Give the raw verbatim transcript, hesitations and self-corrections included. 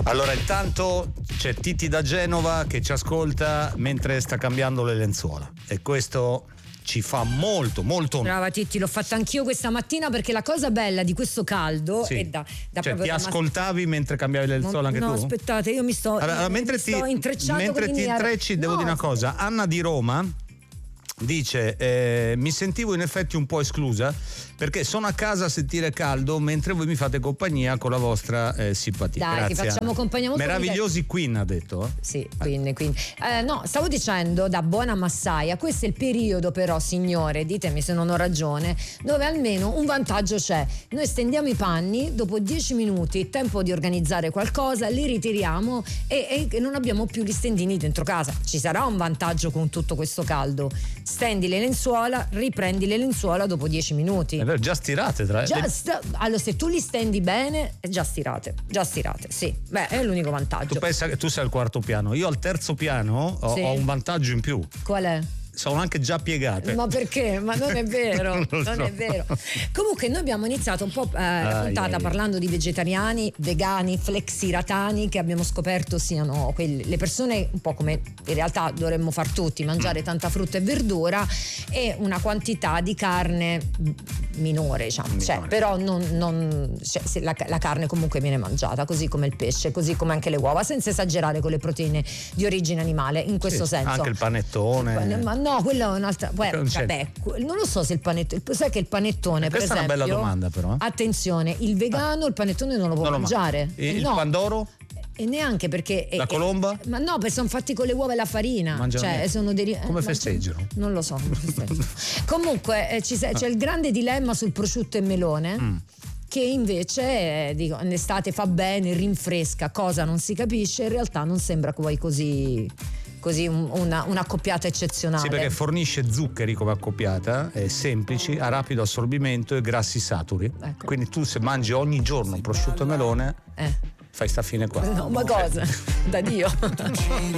Allora, intanto c'è Titti da Genova che ci ascolta mentre sta cambiando le lenzuola e questo ci fa molto molto. Brava Titti, l'ho fatta anch'io questa mattina, perché la cosa bella di questo caldo sì. è da, da cioè ti da ascoltavi mas- mentre cambiavi le lenzuola anche no, tu? No, aspettate, io mi sto allora, mentre mi ti, sto intrecciando mentre ti intrecci ar- devo no, dire una cosa. Anna di Roma dice eh, mi sentivo in effetti un po' esclusa perché sono a casa a sentire caldo mentre voi mi fate compagnia con la vostra eh, simpatia. Dai, Grazie, ti facciamo Anna. compagnia molto. Meravigliosi Queen, ha detto. Sì, Queen, Queen. Eh, no, stavo dicendo, da buona massaia, questo è il periodo però, signore, ditemi se non ho ragione, dove almeno un vantaggio c'è. Noi stendiamo i panni, dopo dieci minuti, tempo di organizzare qualcosa, li ritiriamo e, e non abbiamo più gli stendini dentro casa. Ci sarà un vantaggio con tutto questo caldo. Stendi le lenzuola, riprendi le lenzuola dopo dieci minuti. È vero, già stirate tra già le... sta... Allora, se tu li stendi bene, è già stirate, già stirate, sì. Beh, è l'unico vantaggio. Tu pensa che tu sei al quarto piano, io al terzo piano ho, sì. ho un vantaggio in più. Qual è? Sono anche già piegate. Ma perché? Ma non è vero, non, non so. è vero. Comunque noi abbiamo iniziato un po' eh, la puntata parlando di vegetariani, vegani, flexiratani, che abbiamo scoperto siano quelli, le persone un po' come in realtà dovremmo far tutti, mangiare tanta frutta e verdura e una quantità di carne minore, diciamo. Minore. Cioè, però non, non cioè, se la, la carne comunque viene mangiata, così come il pesce, così come anche le uova, senza esagerare con le proteine di origine animale, in questo sì, senso. Anche il panettone. Ma no, quello è un'altra. Beh, non, vabbè, non lo so se il panettone. Sai che il panettone, per esempio. Questa è una bella domanda, però. Attenzione, il vegano, ah. il panettone non lo può non mangiare. E il no. pandoro? E neanche perché. La è, colomba? È, ma no, perché sono fatti con le uova e la farina. Mangiano cioè, sono deri- come festeggiano? Non lo so. Comunque, eh, ci, c'è il grande dilemma sul prosciutto e melone. Mm. Che invece eh, dico, in estate fa bene, rinfresca, cosa non si capisce, in realtà non sembra poi così. Così una, una accoppiata eccezionale. Sì, perché fornisce zuccheri come accoppiata, eh, semplici, a rapido assorbimento e grassi saturi. Ecco. Quindi tu se mangi ogni giorno un prosciutto e melone, eh. fai sta fine qua. No, ma cosa? Da Dio.